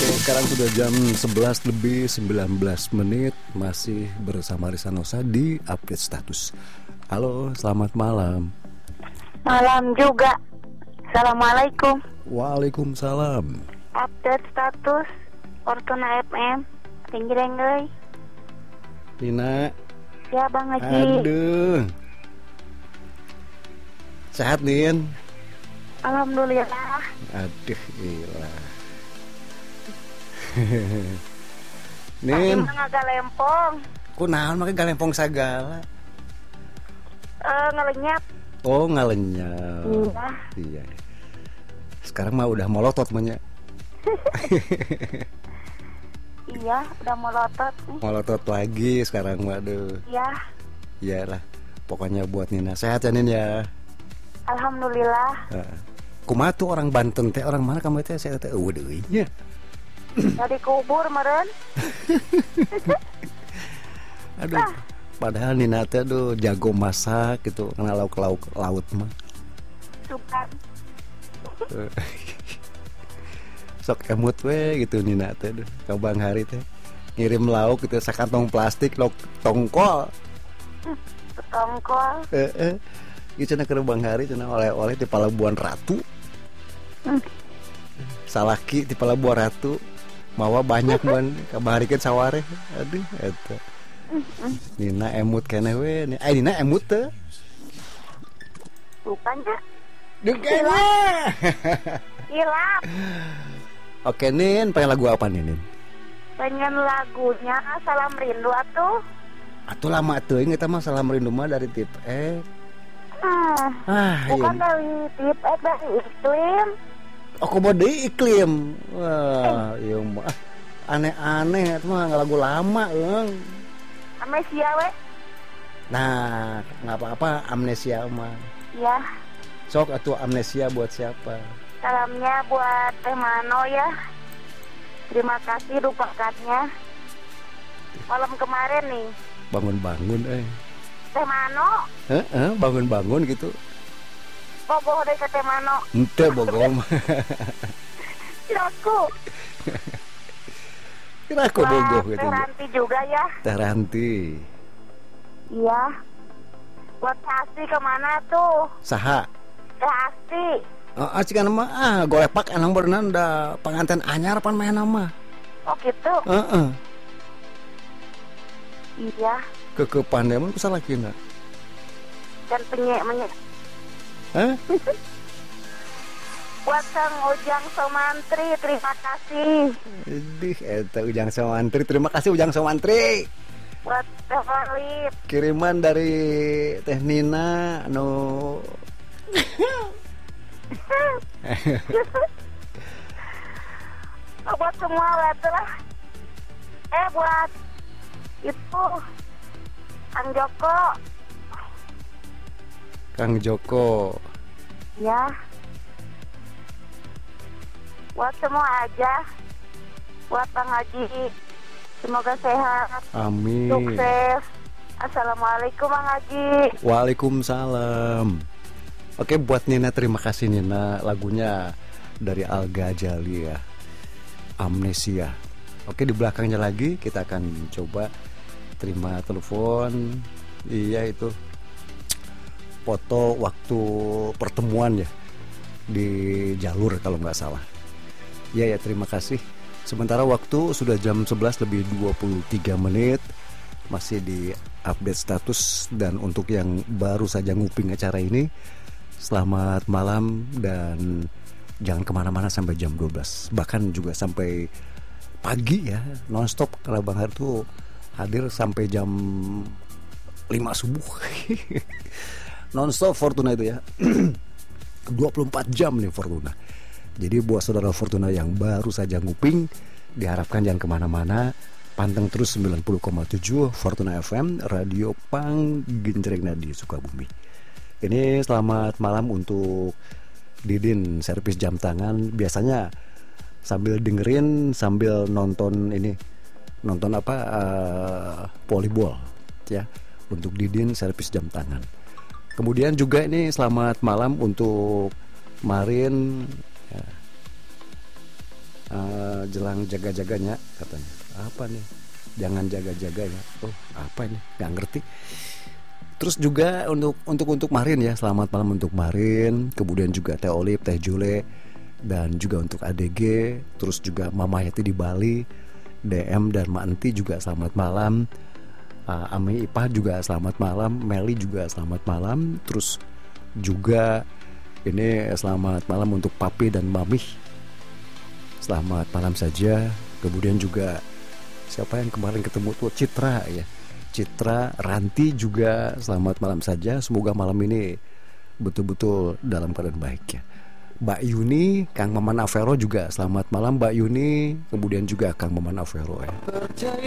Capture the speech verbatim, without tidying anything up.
Sekarang sudah jam sebelas lebih sembilan belas menit. Masih bersama Risa Nosa di update status. Halo, selamat malam. Malam juga. Assalamualaikum. Waalaikumsalam. Update status Fortuna F M. Tinggi-tinggi euy. Nina. Ya Bang Haji. Aduh. Sehat, Nin? Alhamdulillah. Aduh, gila. Nin. Nin. Tapi agak lempong. Kunaon make galempong sagala? Eh ngelenyap. Oh, ngalenyap. Iya. Iya. Sekarang mah udah molotot manya. Iya, udah melotot nih. Molotot lagi sekarang, waduh. Iya. Iyalah. Pokoknya buat Nina sehat ya, Nin ya. Alhamdulillah. Heeh. Kumaha tuh orang Banten teh, orang mana kamu teh? Saya teh eueuh deui nya. Dari kubur meren. Aduh. Padahal Nina teh tuh jago masak gitu, kena lauk-lauk laut mah. Sukan. Sok emut we gitu Nina teh tuh. Ka Bang Hari teh ngirim lauk gitu sakantong plastik lauk tongkol. Tongkol. Heeh. Ieu cenah keur Bang Hari cenah oleh-oleh di Palabuhan Ratu. Hmm. Salaki di Palabuhan Ratu. Mawa banyak ban kabarikeun saware. Aduh eta. Nina emut keneh we. Ai Nina emut teh. Bukannya. Dukanya. Hilap. Oke Nin, pengen lagu apa nih Nin? Pengen lagunya Salam Rindu atuh. Atuh lama teuing eta mah Salam Rindu mah dari Tip X. Hmm. Ah, Bukan iya. dari Tip X, dari Iklim. Oh, kok bode iklim. Wah, iya mah aneh-aneh eta mah lagu lama euy. Amnesia we. Nah, enggak apa-apa amnesia mah. Ya. Sok atuh amnesia buat siapa? Salamnya buat Teh Mano ya. Terima kasih lupakannya. Malam kemarin nih. Bangun-bangun euy. Teh Mano. Heeh, bangun-bangun gitu. Boboh deh ke Teh Mano. Ente bogom. Kiraku. Kira aku bogoh Buat gitu. Teh Ranti juga ya. Teh Ranti. Iya. Buat Asti kemana tuh? Saha? Teh Asti. Oh, acikan mah ah golepak enang berenang da pengantin anyar pan main nama. Oh gitu. Heeh. Iya. Keke pandai mah bisa lakina. Dan penyek menyek. Hah? Buat Kang Ujang Somantri, terima kasih. Idih, eta Ujang Somantri. Terima kasih Ujang Somantri. Buat Teh Valid. Kiriman dari Teh Nina anu Oh, buat semua berarti lah. Eh buat itu Kang Joko. Kang Joko. Ya. Buat semua aja. Buat Bang Haji. Semoga sehat. Amin. Sukses. Assalamualaikum Bang Haji. Waalaikumsalam. Oke, buat Nina terima kasih Nina, lagunya dari Al Ghazali ya. Amnesia. Oke, di belakangnya lagi kita akan coba terima telepon. Iya itu foto waktu pertemuan ya di jalur kalau nggak salah. Iya ya, terima kasih. Sementara waktu sudah jam sebelas lebih dua puluh tiga menit. Masih di update status. Dan untuk yang baru saja nguping acara ini, selamat malam. Dan jangan kemana-mana sampai jam dua belas. Bahkan juga sampai pagi ya, nonstop. Karena Bang Har tuh hadir sampai jam lima subuh. Nonstop Fortuna itu ya. dua puluh empat jam nih Fortuna. Jadi buat saudara Fortuna yang baru saja nguping, diharapkan jangan kemana-mana. Panteng terus sembilan puluh koma tujuh Fortuna F M, Radio Pang Genjrengna di Sukabumi. Ini selamat malam untuk Didin, servis jam tangan. Biasanya sambil dengerin, sambil nonton ini, nonton apa, uh, volleyball ya. Untuk Didin, servis jam tangan. Kemudian juga ini selamat malam untuk Marin ya. uh, jelang jaga-jaganya katanya. Apa nih? Jangan jaga-jaga ya. Oh, apa ini? Gak ngerti. Terus juga untuk untuk untuk Marin ya, selamat malam untuk Marin. Kemudian juga Teh Olip, Teh Jule, dan juga untuk A D G. Terus juga Mama Yati di Bali, D M dan Ma Enti juga selamat malam. uh, Ami Ipah juga selamat malam. Meli juga selamat malam. Terus juga ini selamat malam untuk Papi dan Mami. Selamat malam saja. Kemudian juga siapa yang kemarin ketemu tuh, Citra ya, Citra, Ranti juga selamat malam saja. Semoga malam ini betul-betul dalam keadaan baik ya. Mbak Yuni, Kang Maman Avero juga selamat malam Mbak Yuni. Kemudian juga Kang Maman Avero ya.